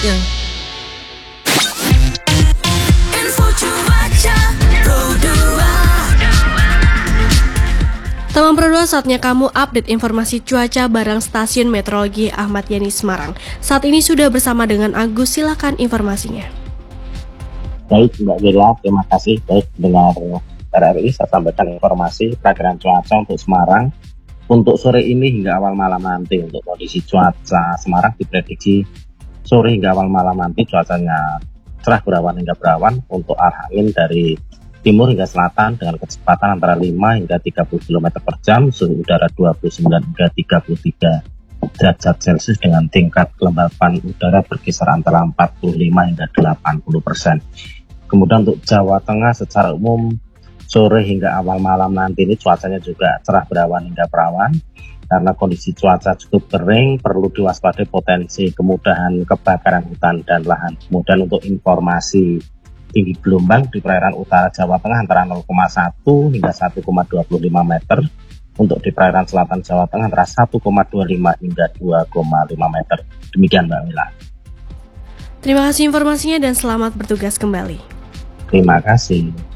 selanjutnya. Info cuaca Pro 2. Teman Pro 2, saatnya kamu update informasi cuaca bareng Stasiun Meteorologi Ahmad Yani Semarang. Saat ini sudah bersama dengan Agus, silakan informasinya. Baik Mbak Gila, terima kasih. Baik dengar RRI, saya sampaikan informasi perakiraan cuaca untuk Semarang. Untuk sore ini hingga awal malam nanti, untuk kondisi cuaca Semarang diprediksi sore hingga awal malam nanti cuacanya cerah berawan hingga berawan untuk arah angin dari timur hingga selatan dengan kecepatan antara 5 hingga 30 km per jam, suhu udara 29 hingga 33 derajat Celcius dengan tingkat kelembapan udara berkisar antara 45 hingga 80%. Kemudian untuk Jawa Tengah secara umum sore hingga awal malam nanti ini cuacanya juga cerah berawan hingga berawan. Karena kondisi cuaca cukup kering, perlu diwaspadai potensi kemudahan kebakaran hutan dan lahan. Kemudian untuk informasi tinggi gelombang di perairan utara Jawa Tengah antara 0,1 hingga 1,25 meter. Untuk di perairan selatan Jawa Tengah antara 1,25 hingga 2,5 meter. Demikian Mbak Mila. Terima kasih informasinya dan selamat bertugas kembali. Terima kasih.